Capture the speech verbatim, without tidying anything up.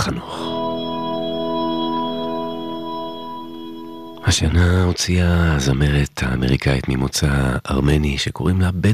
חנוך. השנה הוציאה הזמרת האמריקאית ממוצא ארמני שקוראים לה בטי